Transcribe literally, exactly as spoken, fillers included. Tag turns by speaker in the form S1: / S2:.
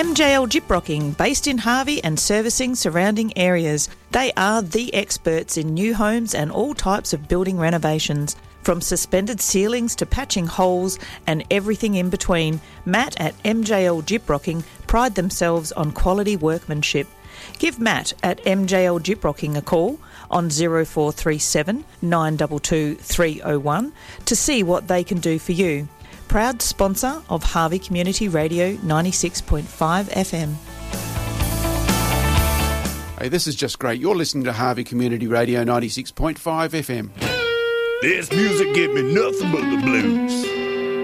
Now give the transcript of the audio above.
S1: M J L Gyprocking, based in Harvey and servicing surrounding areas. They are the experts in new homes and all types of building renovations. From suspended ceilings to patching holes and everything in between, Matt at M J L Gyprocking pride themselves on quality workmanship. Give Matt at M J L Gyprocking a call on zero four three seven, nine two two, three zero one to see what they can do for you. Proud sponsor of Harvey Community Radio ninety-six point five F M.
S2: Hey, this is just great. You're listening to Harvey Community Radio ninety-six point five F M.
S3: This music give me nothing but the blues.